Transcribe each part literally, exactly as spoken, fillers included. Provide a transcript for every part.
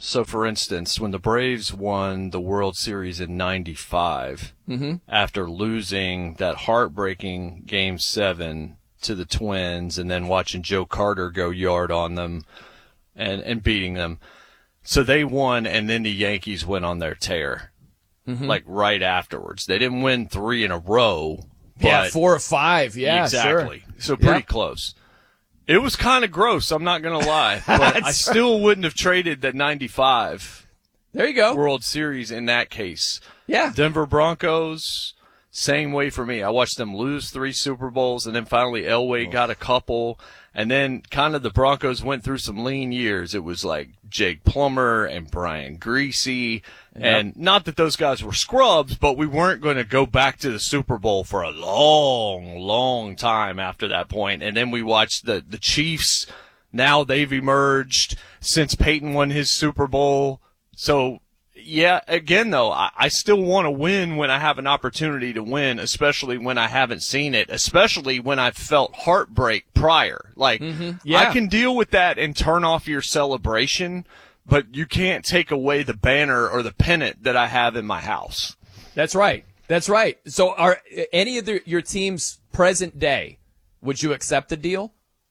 So, for instance, when the Braves won the World Series in ninety-five, mm-hmm. after losing that heartbreaking Game seven to the Twins and then watching Joe Carter go yard on them and, and beating them, so they won, and then the Yankees went on their tear, mm-hmm. like right afterwards. They didn't win three in a row. But yeah, four or five. Yeah, exactly. Sure. So pretty yep. close. It was kind of gross, I'm not going to lie, but I still wouldn't have traded that ninety-five there you go. World Series in that case. Yeah. Denver Broncos, same way for me. I watched them lose three Super Bowls, and then finally Elway oh. got a couple, and then kind of the Broncos went through some lean years. It was like Jake Plummer and Brian Greasy, yep. and not that those guys were scrubs, but we weren't going to go back to the Super Bowl for a long, long time after that point. And then we watched the, the Chiefs. Now they've emerged since Peyton won his Super Bowl. So, yeah, again, though, I, I still want to win when I have an opportunity to win, especially when I haven't seen it, especially when I've felt heartbreak prior. Like, mm-hmm. yeah. I can deal with that and turn off your celebration, but you can't take away the banner or the pennant that I have in my house. That's right. That's right. So are any of the, your team's present day, would you accept the deal?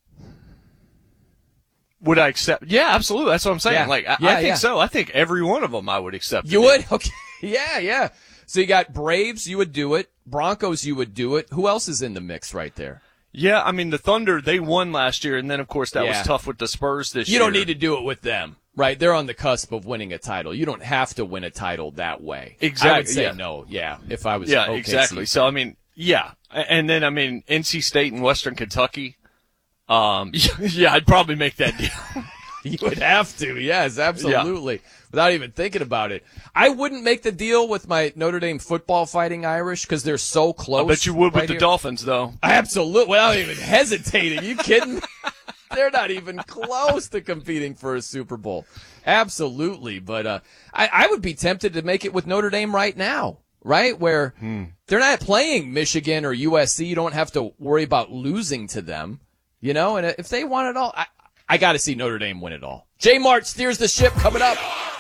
Would I accept? Yeah, absolutely. That's what I'm saying. Yeah. Like, I, yeah, I think yeah. so. I think every one of them I would accept. You would? Okay. Yeah, yeah. So you got Braves, you would do it. Broncos, you would do it. Who else is in the mix right there? Yeah, I mean, the Thunder, they won last year, and then, of course, that yeah. was tough with the Spurs this you year. You don't need to do it with them, right? They're on the cusp of winning a title. You don't have to win a title that way. Exactly. I would say yeah. no, yeah, if I was Yeah, O K C exactly. fan. So, I mean, yeah. And then, I mean, N C State and Western Kentucky, um, yeah, I'd probably make that deal. You would have to, yes, absolutely, yeah. without even thinking about it. I wouldn't make the deal with my Notre Dame football Fighting Irish because they're so close. I bet you would right with the here. Dolphins, though. Absolutely, without even hesitating. You kidding? They're not even close to competing for a Super Bowl. Absolutely, but uh, I, I would be tempted to make it with Notre Dame right now, right? Where hmm. they're not playing Michigan or U S C. You don't have to worry about losing to them, you know? And if they want it all, I, I got to see Notre Dame win it all. J Mart steers the ship coming up.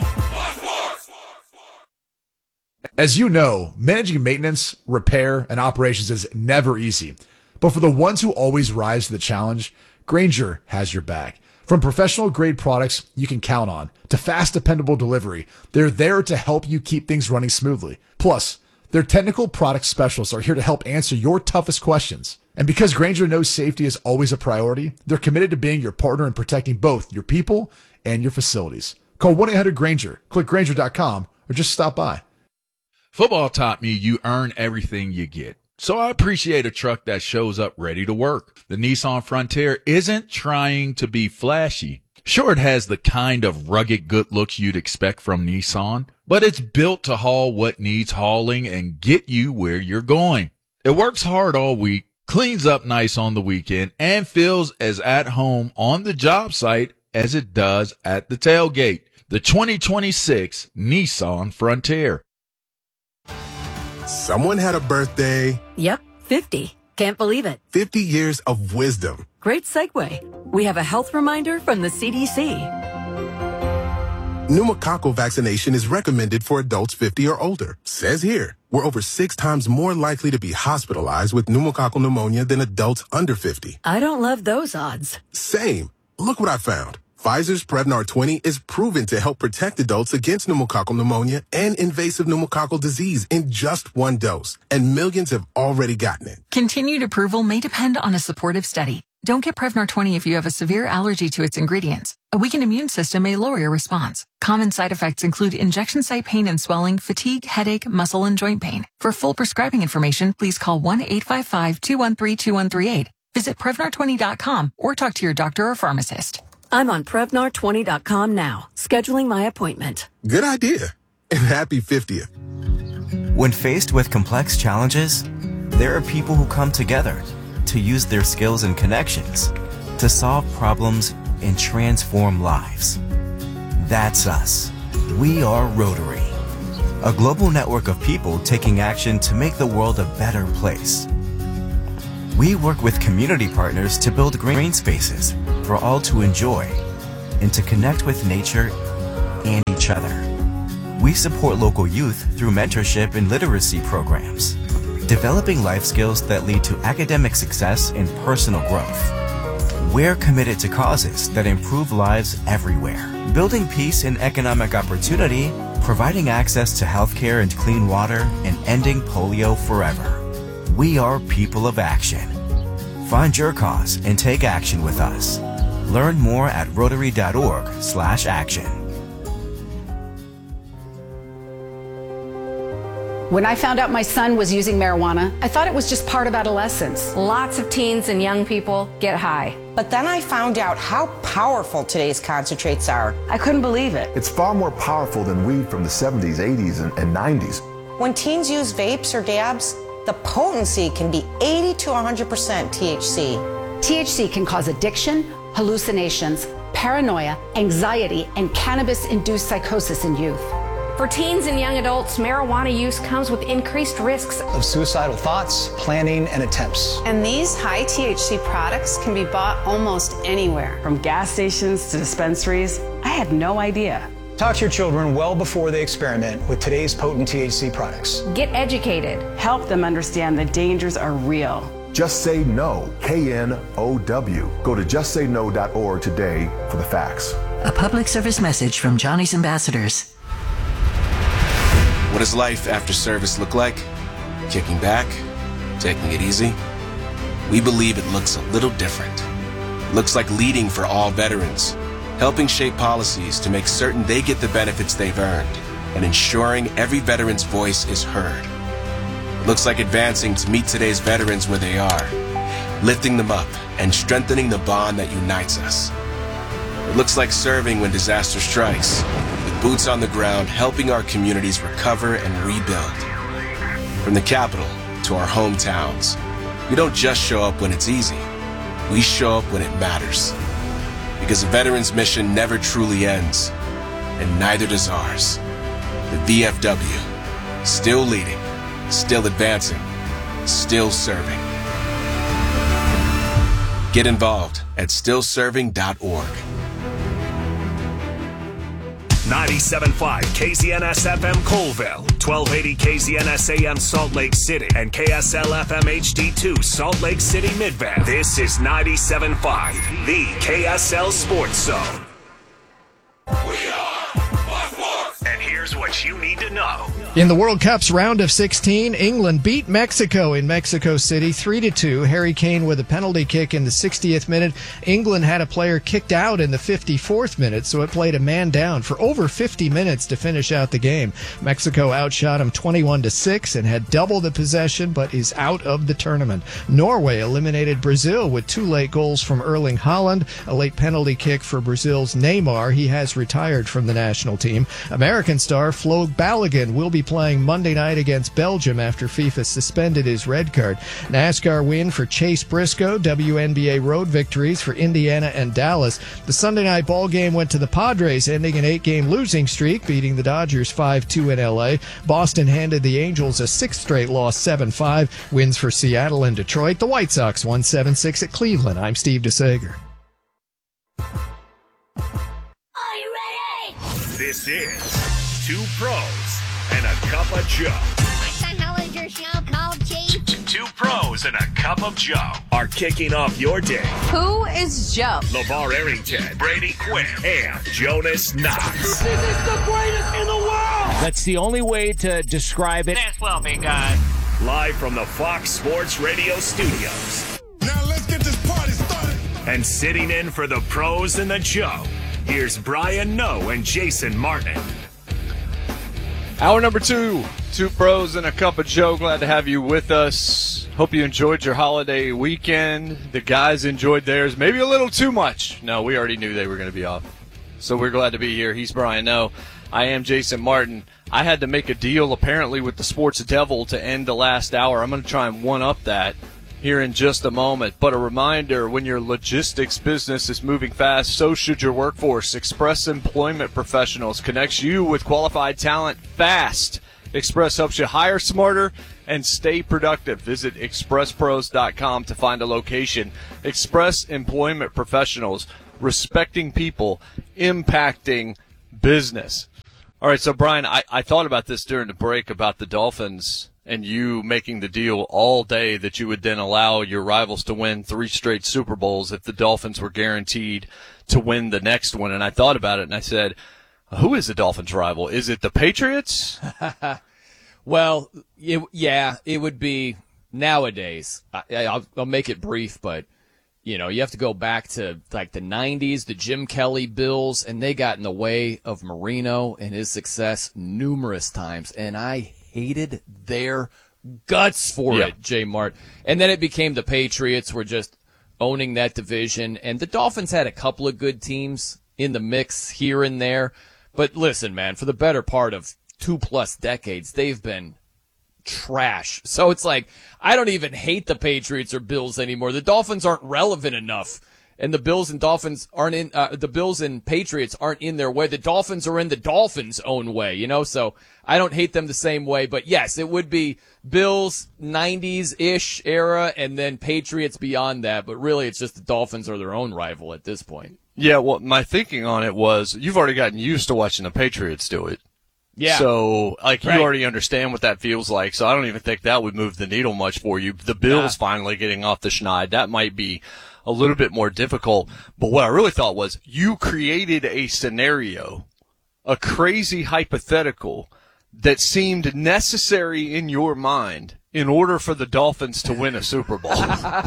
As you know, managing maintenance, repair, and operations is never easy. But for the ones who always rise to the challenge, Grainger has your back. From professional-grade products you can count on to fast, dependable delivery, they're there to help you keep things running smoothly. Plus, their technical product specialists are here to help answer your toughest questions. And because Grainger knows safety is always a priority, they're committed to being your partner in protecting both your people and your facilities. Call one eight hundred Grainger, click Grainger dot com, or just stop by. Football taught me you earn everything you get. So I appreciate a truck that shows up ready to work. The Nissan Frontier isn't trying to be flashy. Sure, it has the kind of rugged good looks you'd expect from Nissan, but it's built to haul what needs hauling and get you where you're going. It works hard all week, cleans up nice on the weekend, and feels as at home on the job site as it does at the tailgate. The twenty twenty-six Nissan Frontier. Someone had a birthday. Yep, fifty. Can't believe it. fifty years of wisdom. Great segue. We have a health reminder from the C D C. Pneumococcal vaccination is recommended for adults fifty or older. Says here, we're over six times more likely to be hospitalized with pneumococcal pneumonia than adults under fifty. I don't love those odds. Same. Look what I found. Pfizer's Prevnar twenty is proven to help protect adults against pneumococcal pneumonia and invasive pneumococcal disease in just one dose. And millions have already gotten it. Continued approval may depend on a supportive study. Don't get Prevnar twenty if you have a severe allergy to its ingredients. A weakened immune system may lower your response. Common side effects include injection site pain and swelling, fatigue, headache, muscle, and joint pain. For full prescribing information, please call one eight five five, two one three, two one three eight. Visit Prevnar twenty dot com or talk to your doctor or pharmacist. I'm on Prevnar twenty dot com now, scheduling my appointment. Good idea. And happy fiftieth. When faced with complex challenges, there are people who come together to use their skills and connections to solve problems and transform lives. That's us. We are Rotary, a global network of people taking action to make the world a better place. We work with community partners to build green spaces for all to enjoy and to connect with nature and each other. We support local youth through mentorship and literacy programs, developing life skills that lead to academic success and personal growth. We're committed to causes that improve lives everywhere, building peace and economic opportunity, providing access to healthcare and clean water, and ending polio forever. We are people of action. Find your cause and take action with us. Learn more at rotary.org slash action. When I found out my son was using marijuana, I thought it was just part of adolescence. Lots of teens and young people get high. But then I found out how powerful today's concentrates are. I couldn't believe it. It's far more powerful than weed from the seventies, eighties, and, and nineties. When teens use vapes or dabs, the potency can be eighty to one hundred percent T H C. T H C can cause addiction, hallucinations, paranoia, anxiety, and cannabis-induced psychosis in youth. For teens and young adults, marijuana use comes with increased risks of suicidal thoughts, planning, and attempts. And these high T H C products can be bought almost anywhere. From gas stations to dispensaries, I had no idea. Talk to your children well before they experiment with today's potent T H C products. Get educated. Help them understand the dangers are real. Just Say No, K N O W. Go to just say no dot org today for the facts. A public service message from Johnny's Ambassadors. What does life after service look like? Kicking back? Taking it easy? We believe it looks a little different. It looks like leading for all veterans, helping shape policies to make certain they get the benefits they've earned, and ensuring every veteran's voice is heard. It looks like advancing to meet today's veterans where they are, lifting them up and strengthening the bond that unites us. It looks like serving when disaster strikes, with boots on the ground helping our communities recover and rebuild. From the capital to our hometowns, we don't just show up when it's easy. We show up when it matters. Because a veteran's mission never truly ends, and neither does ours. The V F W, still leading, still advancing, still serving. Get involved at still serving dot org. ninety-seven point five K Z N S F M Colville, twelve eighty K Z N S A M Salt Lake City, and K S L F M H D two Salt Lake City Midvale. This is ninety-seven point five, the K S L Sports Zone. We are my sports. And here's what you need to know. In the World Cup's round of sixteen, England beat Mexico in Mexico City three to two. Harry Kane with a penalty kick in the sixtieth minute. England had a player kicked out in the fifty-fourth minute, so it played a man down for over fifty minutes to finish out the game. Mexico outshot him twenty-one to six and had double the possession, but is out of the tournament. Norway eliminated Brazil with two late goals from Erling Haaland, a late penalty kick for Brazil's Neymar. He has retired from the national team. American star Flo Balogun will be playing Monday night against Belgium after FIFA suspended his red card. NASCAR win for Chase Briscoe, W N B A road victories for Indiana and Dallas. The Sunday night ball game went to the Padres, ending an eight-game losing streak, beating the Dodgers five two in L A. Boston handed the Angels a sixth straight loss, seven five. Wins for Seattle and Detroit. The White Sox won seven six at Cleveland. I'm Steve DeSager. Are you ready? This is Two Pros and a Cup of Joe. What the hell is your show called, Chief? Two Pros and a Cup of Joe are kicking off your day. Who is Joe? LeVar Arrington, Brady Quinn, and Jonas Knox. This is the greatest in the world! That's the only way to describe it. This will be good. Live from the Fox Sports Radio studios. Now let's get this party started. And sitting in for the Pros and the Joe, here's Brian Noe and Jason Martin. Hour number two, Two Pros and a Cup of Joe. Glad to have you with us. Hope you enjoyed your holiday weekend. The guys enjoyed theirs, maybe a little too much. No, we already knew they were going to be off. So we're glad to be here. He's Brian Noe. I am Jason Martin. I had to make a deal, apparently, with the Sports Devil to end the last hour. I'm going to try and one-up that here in just a moment. But a reminder, when your logistics business is moving fast, so should your workforce. Express Employment Professionals connects you with qualified talent fast. Express helps you hire smarter and stay productive. Visit express pros dot com to find a location. Express Employment Professionals, respecting people, impacting business. All right, so Brian, I, I thought about this during the break about the Dolphins and you making the deal all day that you would then allow your rivals to win three straight Super Bowls if the Dolphins were guaranteed to win the next one. And I thought about it, and I said, who is the Dolphins' rival? Is it the Patriots? Well, it, yeah, it would be nowadays. I, I'll, I'll make it brief, but, you know, you have to go back to, like, the nineties, the Jim Kelly Bills, and they got in the way of Marino and his success numerous times, and I hated their guts for yeah. it, Jay Mart. And then it became the Patriots were just owning that division, and the Dolphins had a couple of good teams in the mix here and there. But listen, man, for the better part of two-plus decades, they've been trash. So it's like, I don't even hate the Patriots or Bills anymore. The Dolphins aren't relevant enough. And the Bills and Dolphins aren't in, uh, the Bills and Patriots aren't in their way. The Dolphins are in the Dolphins' own way, you know? So I don't hate them the same way. But yes, it would be Bills nineties-ish era and then Patriots beyond that. But really, it's just the Dolphins are their own rival at this point. Yeah, well, my thinking on it was you've already gotten used to watching the Patriots do it. Yeah. So, like, you right. already understand what that feels like. So I don't even think that would move the needle much for you. The Bills nah. finally getting off the schneid, that might be a little bit more difficult. But what I really thought was you created a scenario, a crazy hypothetical that seemed necessary in your mind in order for the Dolphins to win a Super Bowl.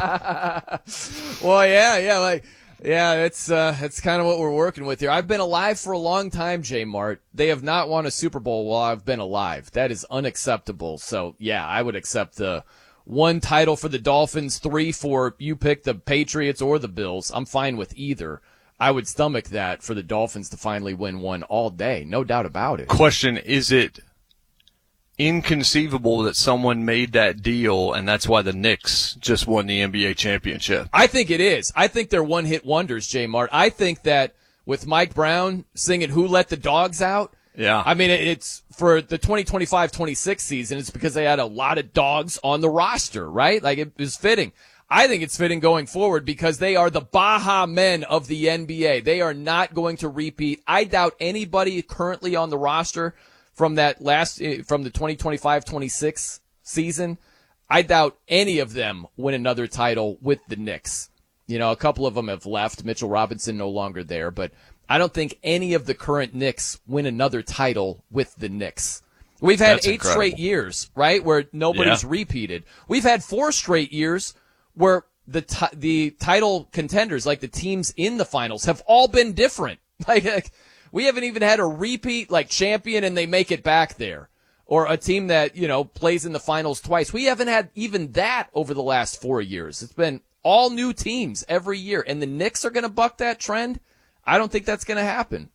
Well, yeah, yeah, like, yeah, it's uh, it's kind of what we're working with here. I've been alive for a long time, J Mart. They have not won a Super Bowl while I've been alive. That is unacceptable. So, yeah, I would accept the one title for the Dolphins, three for you pick the Patriots or the Bills. I'm fine with either. I would stomach that for the Dolphins to finally win one all day. No doubt about it. Question, is it inconceivable that someone made that deal and that's why the Knicks just won the N B A championship? I think it is. I think they're one-hit wonders, J Mart. I think that with Mike Brown singing Who Let the Dogs Out, yeah. I mean, it's for the twenty twenty-five twenty-six season, it's because they had a lot of dogs on the roster, right? Like, it was fitting. I think it's fitting going forward because they are the Baja men of the N B A. They are not going to repeat. I doubt anybody currently on the roster from that last, from the twenty twenty-five twenty-six season, I doubt any of them win another title with the Knicks. You know, a couple of them have left. Mitchell Robinson no longer there, but I don't think any of the current Knicks win another title with the Knicks. We've had That's eight incredible. straight years, right, where nobody's Yeah. repeated. We've had four straight years where the t- the title contenders, like the teams in the finals, have all been different. Like, like we haven't even had a repeat, like, champion and they make it back there. Or a team that, you know, plays in the finals twice. We haven't had even that over the last four years. It's been all new teams every year. And the Knicks are going to buck that trend? I don't think that's going to happen.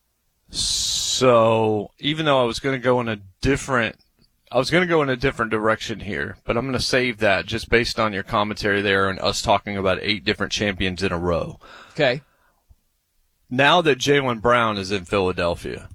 So, even though I was going to go in a different, I was going to go in a different direction here, but I'm going to save that just based on your commentary there and us talking about eight different champions in a row. Okay. Now that Jaylen Brown is in Philadelphia,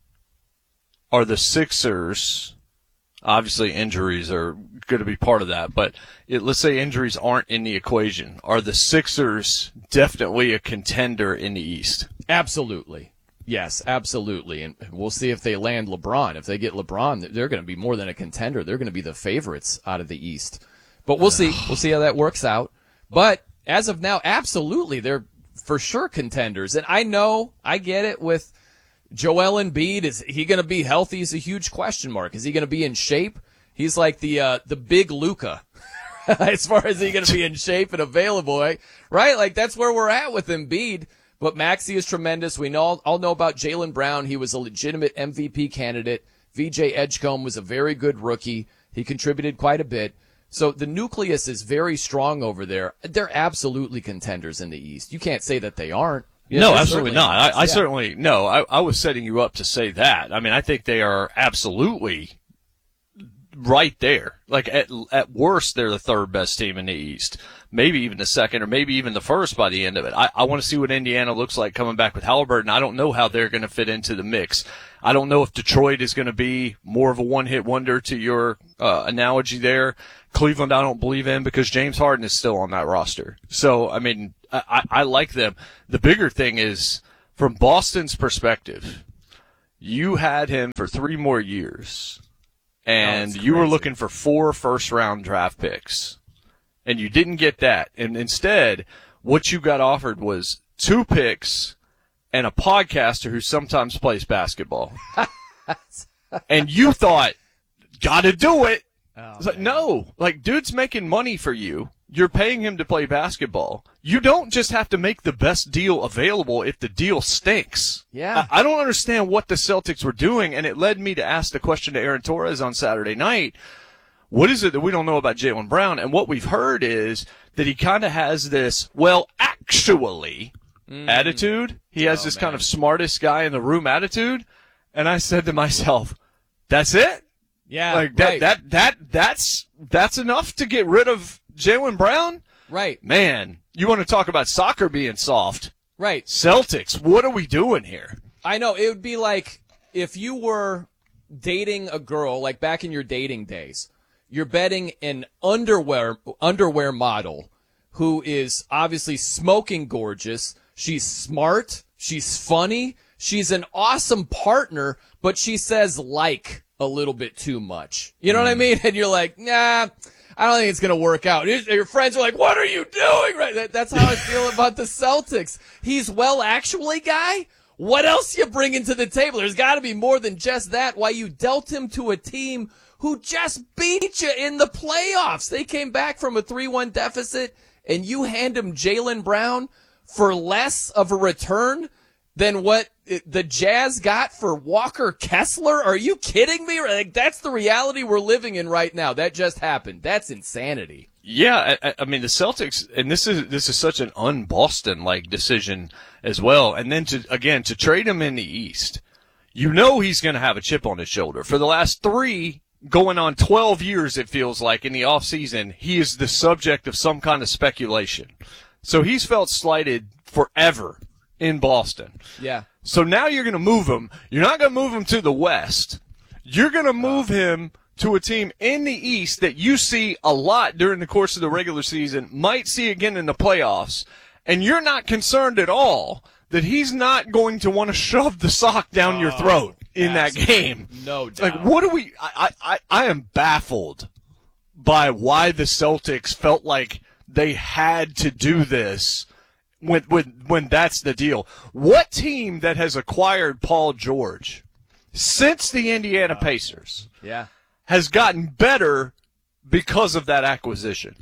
are the Sixers, obviously injuries are going to be part of that, but it, let's say injuries aren't in the equation. Are the Sixers definitely a contender in the East? Absolutely. Yes, absolutely. And we'll see if they land LeBron. If they get LeBron, they're going to be more than a contender. They're going to be the favorites out of the East. But we'll see. We'll see how that works out. But as of now, absolutely, they're for sure contenders. And I know, I get it with Joel Embiid. Is he going to be healthy is a huge question mark. Is he going to be in shape? He's like the uh, the big Luka. As far as he going to be in shape and available, right? right? Like, that's where we're at with Embiid. But Maxey is tremendous. We know, all know about Jaylen Brown. He was a legitimate M V P candidate. V J Edgecombe was a very good rookie. He contributed quite a bit. So the nucleus is very strong over there. They're absolutely contenders in the East. You can't say that they aren't. You know, no, absolutely not. I, I yeah. certainly, no, I, I was setting you up to say that. I mean, I think they are absolutely right there. Like, at at worst, they're the third best team in the East. Maybe even the second, or maybe even the first by the end of it. I, I want to see what Indiana looks like coming back with Halliburton. I don't know how they're going to fit into the mix. I don't know if Detroit is going to be more of a one-hit wonder to your uh, analogy there. Cleveland, I don't believe in because James Harden is still on that roster. So, I mean, I, I like them. The bigger thing is, from Boston's perspective, you had him for three more years, and Oh, you were crazy. looking for four first-round draft picks, and you didn't get that. And instead, what you got offered was two picks and a podcaster who sometimes plays basketball. And you thought, gotta do it. Oh, It's like, no, like, dude's making money for you. You're paying him to play basketball. You don't just have to make the best deal available if the deal stinks. Yeah. I, I don't understand what the Celtics were doing, and it led me to ask the question to Aaron Torres on Saturday night. What is it that we don't know about Jaylen Brown? And what we've heard is that he kind of has this, well, actually Mm. attitude. He has Oh, this man. kind of smartest guy in the room attitude. And I said to myself, that's it? Yeah, Like that, right. that, that, that's, that's enough to get rid of Jaylen Brown? Right. Man, you want to talk about soccer being soft. Right. Celtics, what are we doing here? I know. It would be like if you were dating a girl, like back in your dating days, you're betting an underwear, underwear model who is obviously smoking gorgeous. She's smart. She's funny. She's an awesome partner, but she says like a little bit too much. You know what I mean? And you're like, nah, I don't think it's going to work out. Your friends are like, what are you doing? Right? That, that's how I feel about the Celtics. He's well, actually, guy. What else you bringing to the table? There's got to be more than just that. Why you dealt him to a team who just beat you in the playoffs. They came back from a three one deficit, and you hand him Jaylen Brown for less of a return than what the Jazz got for Walker Kessler? Are you kidding me? Like, that's the reality we're living in right now. That just happened. That's insanity. Yeah, I, I mean the Celtics, and this is this is such an un-Boston like decision as well. And then to again to trade him in the East, you know he's going to have a chip on his shoulder. For the last three, going on twelve years, it feels like in the off season, he is the subject of some kind of speculation. So he's felt slighted forever in Boston. Yeah. So now you're going to move him. You're not going to move him to the West. You're going to move him to a team in the East that you see a lot during the course of the regular season, might see again in the playoffs, and you're not concerned at all that he's not going to want to shove the sock down your throat in that game. No doubt. Like, what do we I, I, I am baffled by why the Celtics felt like they had to do this when when when that's the deal. What team that has acquired Paul George since the Indiana Pacers Yeah. has gotten better because of that acquisition?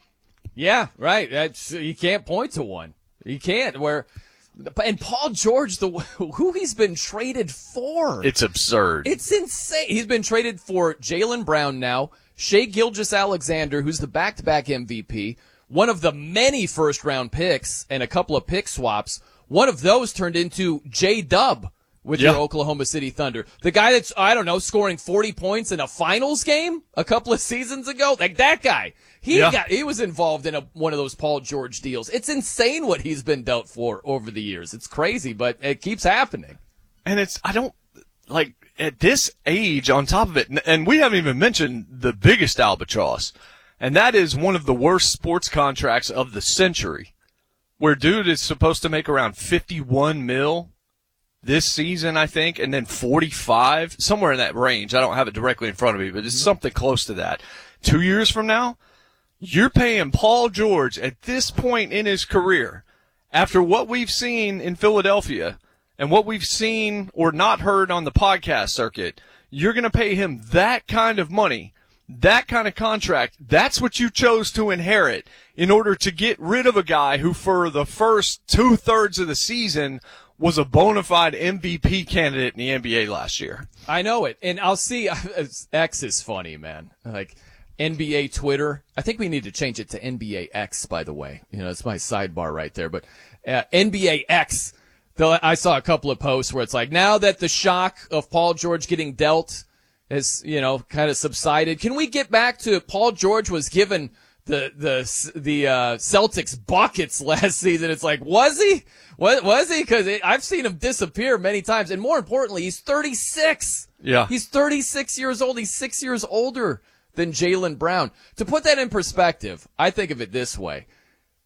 Yeah, right. That's, you can't point to one. You can't. Where, and Paul George, the who he's been traded for. It's absurd. It's insane. He's been traded for Jaylen Brown now, Shai Gilgeous-Alexander, who's the back-to-back M V P, one of the many first-round picks and a couple of pick swaps. One of those turned into J-Dub with Yeah. your Oklahoma City Thunder. The guy that's, I don't know, scoring forty points in a finals game a couple of seasons ago. Like that guy. He Yeah. got, he was involved in a, one of those Paul George deals. It's insane what he's been dealt for over the years. It's crazy, but it keeps happening. And it's, I don't, like, at this age, on top of it, and we haven't even mentioned the biggest albatross, and that is one of the worst sports contracts of the century, where dude is supposed to make around fifty-one mil this season, I think, and then forty-five, somewhere in that range. I don't have it directly in front of me, but it's something close to that. Two years from now, you're paying Paul George at this point in his career, after what we've seen in Philadelphia and what we've seen or not heard on the podcast circuit, you're going to pay him that kind of money, that kind of contract. That's what you chose to inherit in order to get rid of a guy who for the first two-thirds of the season was a bona fide M V P candidate in the N B A last year. I know it. And I'll see, X is funny, man. Like, N B A Twitter. I think we need to change it to N B A X, by the way. You know, it's my sidebar right there. But uh, N B A X, though, I saw a couple of posts where it's like, now that the shock of Paul George getting dealt has, you know, kind of subsided, can we get back to Paul George was given the the the uh, Celtics buckets last season? It's like, was he? Was, was he? Because I've seen him disappear many times. And more importantly, he's thirty-six. Yeah. He's thirty-six years old. He's six years older than Jaylen Brown. To put that in perspective, I think of it this way.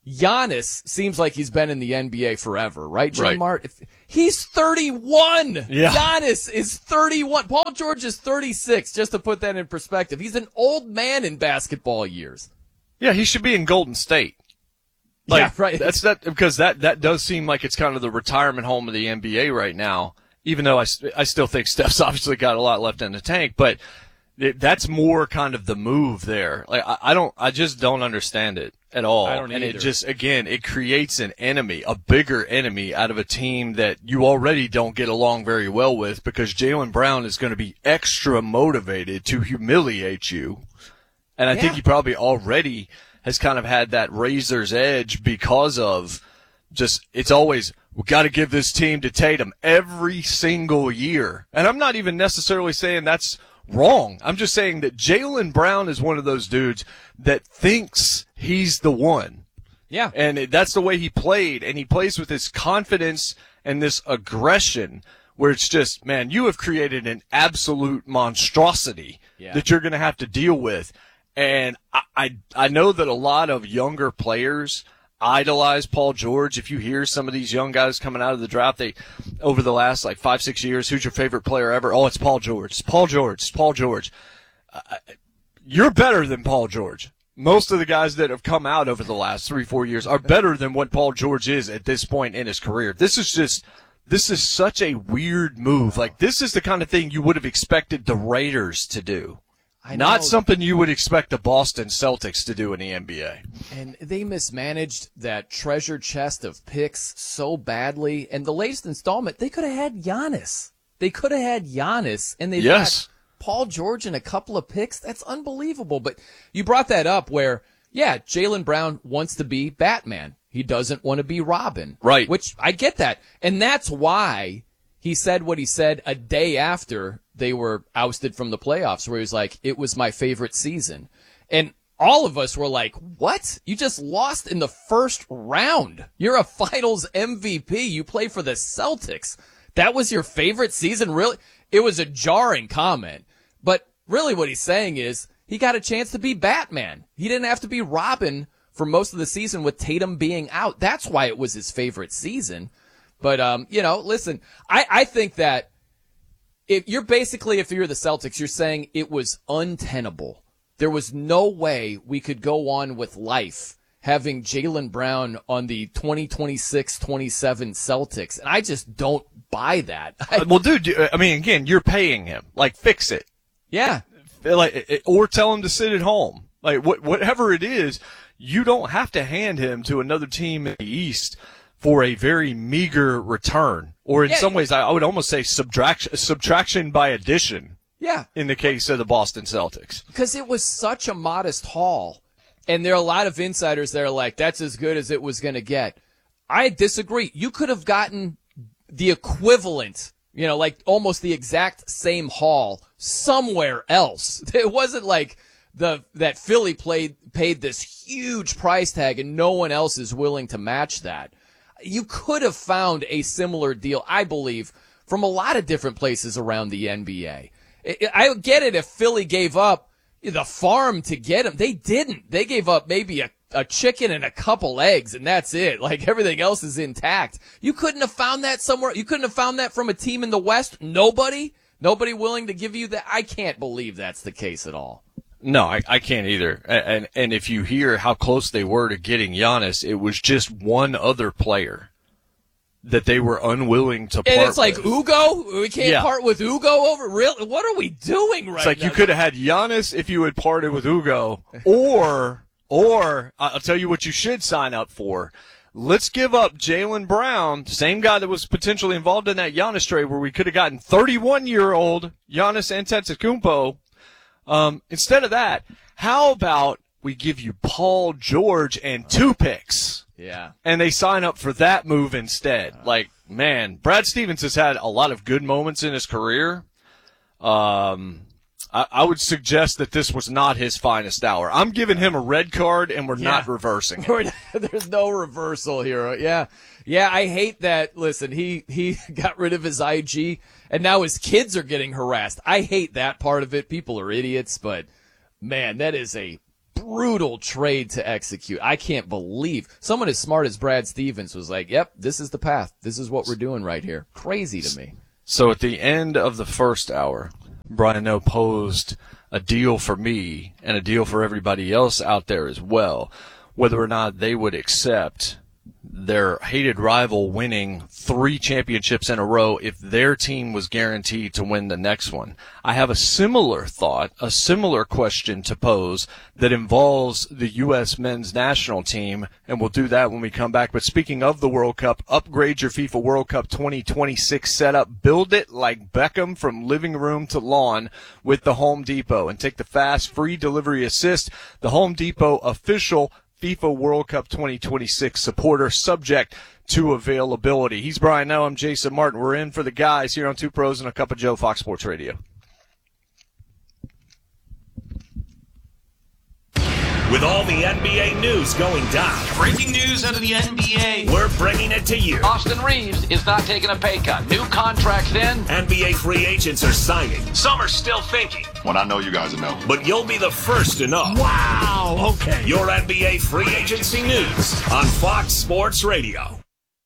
Giannis seems like he's been in the N B A forever, right, Jim Right. Mart? If, he's thirty-one. Yeah. Giannis is thirty-one. Paul George is thirty-six, just to put that in perspective. He's an old man in basketball years. Yeah, he should be in Golden State. Like, yeah, right. That's that because that that does seem like it's kind of the retirement home of the N B A right now. Even though I, I still think Steph's obviously got a lot left in the tank, but it, that's more kind of the move there. Like I, I don't, I just don't understand it at all. I don't and either. it just again, it creates an enemy, a bigger enemy out of a team that you already don't get along very well with because Jaylen Brown is going to be extra motivated to humiliate you, and I Yeah. think he probably already has kind of had that razor's edge because of just, it's always, we got to give this team to Tatum every single year. And I'm not even necessarily saying that's wrong. I'm just saying that Jaylen Brown is one of those dudes that thinks he's the one. Yeah. And it, that's the way he played. And he plays with this confidence and this aggression where it's just, man, you have created an absolute monstrosity Yeah. that you're going to have to deal with. And I, I, I know that a lot of younger players idolize Paul George. If you hear some of these young guys coming out of the draft, they, over the last like five, six years, who's your favorite player ever? Oh, it's Paul George. It's Paul George. It's Paul George. Uh, you're better than Paul George. Most of the guys that have come out over the last three, four years are better than what Paul George is at this point in his career. This is just, this is such a weird move. Like, this is the kind of thing you would have expected the Raiders to do. I Not know. something you would expect the Boston Celtics to do in the N B A. And they mismanaged that treasure chest of picks so badly. And the latest installment, they could have had Giannis. They could have had Giannis, and they Yes. got Paul George and a couple of picks. That's unbelievable. But you brought that up where, yeah, Jaylen Brown wants to be Batman. He doesn't want to be Robin. Right. Which I get that. And that's why he said what he said a day after they were ousted from the playoffs, where he was like, it was my favorite season. And all of us were like, what? You just lost in the first round. You're a finals M V P. You play for the Celtics. That was your favorite season? Really? It was a jarring comment. But really what he's saying is he got a chance to be Batman. He didn't have to be Robin for most of the season with Tatum being out. That's why it was his favorite season. But, um, you know, listen, I, I think that if you're basically, if you're the Celtics, you're saying it was untenable. There was no way we could go on with life having Jaylen Brown on the twenty twenty-six twenty-seven Celtics. And I just don't buy that. Uh, well, dude, you- I mean, again, you're paying him. Like, fix it. Yeah. Like, or tell him to sit at home. Like, wh- whatever it is, you don't have to hand him to another team in the East for a very meager return. Or in Yeah. some ways, I I would almost say subtraction, subtraction by addition. Yeah. In the case of the Boston Celtics. Because it was such a modest haul. And there are a lot of insiders that are like, that's as good as it was going to get. I disagree. You could have gotten the equivalent, you know, like almost the exact same haul somewhere else. It wasn't like the that Philly played paid this huge price tag and no one else is willing to match that. You could have found a similar deal, I believe, from a lot of different places around the N B A. I I get it if Philly gave up the farm to get him. They didn't. They gave up maybe a, a chicken and a couple eggs, and that's it. Like, everything else is intact. You couldn't have found that somewhere. You couldn't have found that from a team in the West. Nobody? Nobody willing to give you that? I can't believe that's the case at all. No, I, I can't either. And, and and if you hear how close they were to getting Giannis, it was just one other player that they were unwilling to part And it's like, with. Ugo? We can't Yeah. part with Ugo over? Really? What are we doing right It's like now? you could have had Giannis if you had parted with Ugo, or or I'll tell you what you should sign up for. Let's give up Jaylen Brown, same guy that was potentially involved in that Giannis trade, where we could have gotten thirty-one-year-old Giannis Antetokounmpo. Um, instead of that, how about we give you Paul George and two picks? Yeah. And they sign up for that move instead. Like, man, Brad Stevens has had a lot of good moments in his career. Um, I, I would suggest that this was not his finest hour. I'm giving him a red card, and we're Yeah. not reversing it. We're- There's no reversal here. Yeah. Yeah, I hate that. Listen, he, he got rid of his I G, and now his kids are getting harassed. I hate that part of it. People are idiots, but, man, that is a brutal trade to execute. I can't believe someone as smart as Brad Stevens was like, yep, this is the path. This is what we're doing right here. Crazy to me. So at the end of the first hour, Brian O posed a deal for me and a deal for everybody else out there as well, whether or not they would accept their hated rival winning three championships in a row if their team was guaranteed to win the next one. I have a similar thought, a similar question to pose that involves the U S men's national team, and we'll do that when we come back. But speaking of the World Cup, upgrade your FIFA World Cup twenty twenty-six setup. Build it like Beckham from living room to lawn with the Home Depot, and take the fast, free delivery assist. The Home Depot official FIFA World Cup twenty twenty-six supporter, subject to availability. He's Brian Noe. I'm Jason Martin. We're in for the guys here on Two Pros and a Cup of Joe, Fox Sports Radio. With all the N B A news going down. Breaking news out of the N B A. We're bringing it to you. Austin Reeves is not taking a pay cut. New contracts in. N B A free agents are signing. Some are still thinking. When I know, you guys will know. But you'll be the first to know. Wow, okay. Your N B A free agency news on Fox Sports Radio.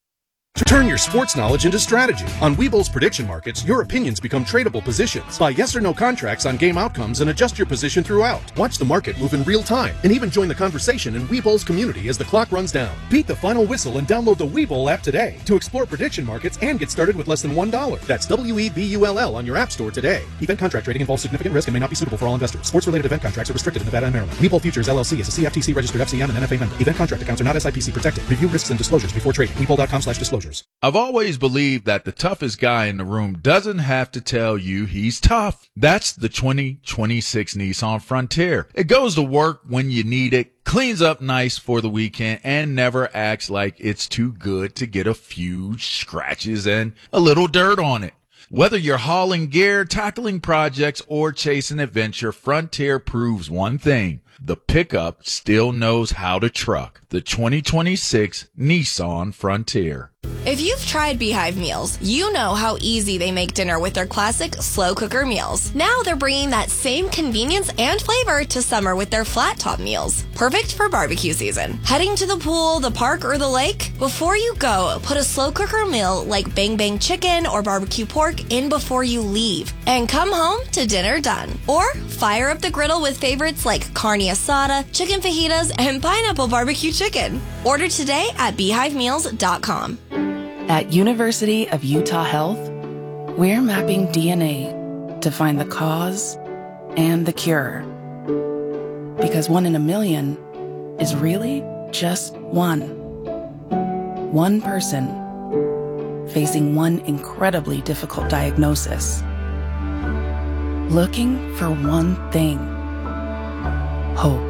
Turn your sports knowledge into strategy. On Webull's prediction markets, your opinions become tradable positions. Buy yes or no contracts on game outcomes and adjust your position throughout. Watch the market move in real time and even join the conversation in Webull's community as the clock runs down. Beat the final whistle and download the Webull app today to explore prediction markets and get started with less than one dollar. That's W E B U L L on your app store today. Event contract trading involves significant risk and may not be suitable for all investors. Sports-related event contracts are restricted in Nevada and Maryland. Webull Futures L L C is a C F T C registered F C M and N F A member. Event contract accounts are not S I P C protected. Review risks and disclosures before trading. Webull dot com slash disclosures. I've always believed that the toughest guy in the room doesn't have to tell you he's tough. That's the twenty twenty-six Nissan Frontier. It goes to work when you need it, cleans up nice for the weekend, and never acts like it's too good to get a few scratches and a little dirt on it. Whether you're hauling gear, tackling projects, or chasing adventure, Frontier proves one thing. The pickup still knows how to truck. The twenty twenty-six Nissan Frontier. If you've tried Beehive Meals, you know how easy they make dinner with their classic slow cooker meals. Now they're bringing that same convenience and flavor to summer with their flat top meals. Perfect for barbecue season. Heading to the pool, the park, or the lake? Before you go, put a slow cooker meal like Bang Bang chicken or barbecue pork in before you leave. And come home to dinner done. Or fire up the griddle with favorites like carne asada, chicken fajitas, and pineapple barbecue chicken. Order today at beehive meals dot com. At University of Utah Health, we're mapping D N A to find the cause and the cure. Because one in a million is really just one. One person facing one incredibly difficult diagnosis. Looking for one thing. Hope.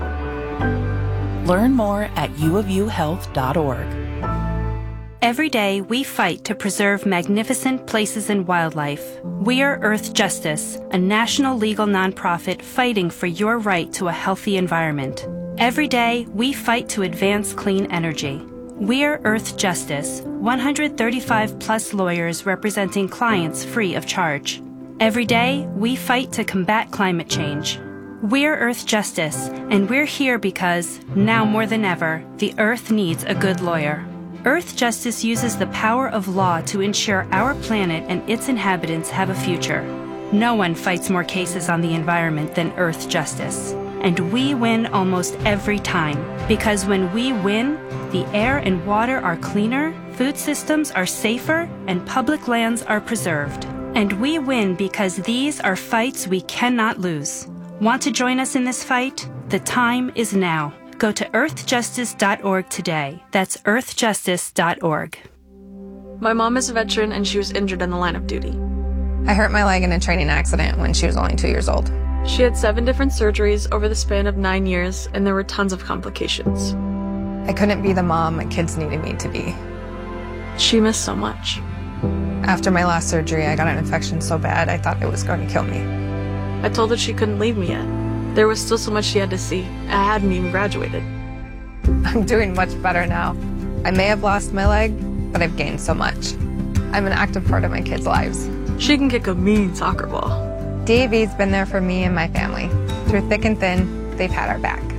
Learn more at u of u health dot org. Every day, we fight to preserve magnificent places and wildlife. We are Earth Justice, a national legal nonprofit fighting for your right to a healthy environment. Every day, we fight to advance clean energy. We are Earth Justice, one hundred thirty-five plus lawyers representing clients free of charge. Every day, we fight to combat climate change. We're Earth Justice, and we're here because, now more than ever, the Earth needs a good lawyer. Earth Justice uses the power of law to ensure our planet and its inhabitants have a future. No one fights more cases on the environment than Earth Justice. And we win almost every time. Because when we win, the air and water are cleaner, food systems are safer, and public lands are preserved. And we win because these are fights we cannot lose. Want to join us in this fight? The time is now. Go to earth justice dot org today. That's earth justice dot org. My mom is a veteran and she was injured in the line of duty. I hurt my leg in a training accident when she was only two years old. She had seven different surgeries over the span of nine years, and there were tons of complications. I couldn't be the mom my kids needed me to be. She missed so much. After my last surgery, I got an infection so bad I thought it was going to kill me. I told her she couldn't leave me yet. There was still so much she had to see. I hadn't even graduated. I'm doing much better now. I may have lost my leg, but I've gained so much. I'm an active part of my kids' lives. She can kick a mean soccer ball. D A V's been there for me and my family. Through thick and thin, they've had our back.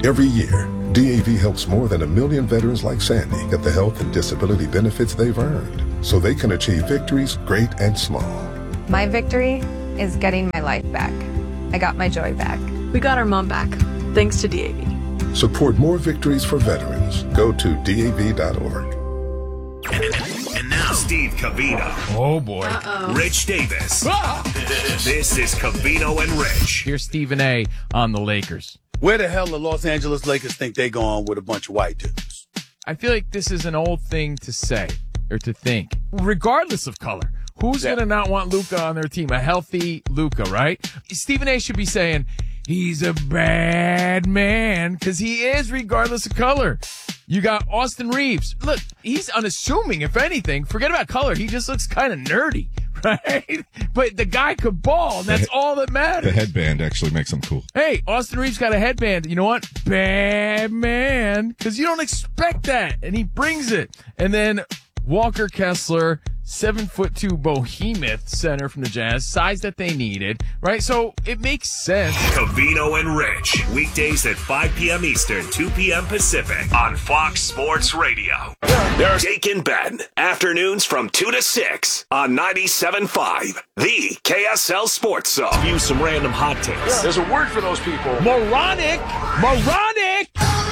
Every year, D A V helps more than a million veterans like Sandy get the health and disability benefits they've earned so they can achieve victories great and small. My victory is getting my life back. I got my joy back. We got our mom back, thanks to D A V. Support more victories for veterans. Go to D A V dot org. And now, Steve Covino. Oh, boy. Uh-oh. Rich Davis. Ah! This is Covino and Rich. Here's Stephen A. on the Lakers. Where the hell the Los Angeles Lakers think they going with a bunch of white dudes? I feel like this is an old thing to say or to think, regardless of color. Who's yeah. going to not want Luka on their team? A healthy Luka, right? Stephen A. should be saying, he's a bad man, because he is, regardless of color. You got Austin Reeves. Look, he's unassuming, if anything. Forget about color. He just looks kind of nerdy, right? But the guy could ball, and that's all that matters. The headband actually makes him cool. Hey, Austin Reeves got a headband. You know what? Bad man. Because you don't expect that, and he brings it. And then Walker Kessler, seven foot two behemoth center from the Jazz, size that they needed, right? So it makes sense. Covino and Rich, weekdays at five p.m. Eastern, two p.m. Pacific on Fox Sports Radio. There's Jake and Ben, afternoons from two to six on ninety-seven point five, the K S L Sports Zone. Use some random hot takes. There's a word for those people. Moronic! Moronic!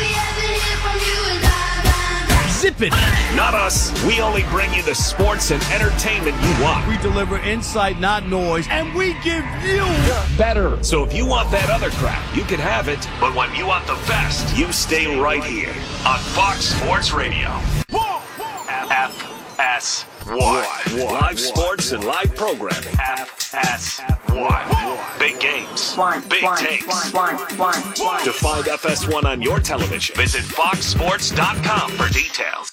Zip it. Not us. We only bring you the sports and entertainment you want. We deliver insight, not noise, and we give you better. So if you want that other crap, you can have it. But when you want the best, you stay right here on Fox Sports Radio. F S one. Live sports and live programming. F S one. Big games. Big takes. To find F S one on your television, visit fox sports dot com for details.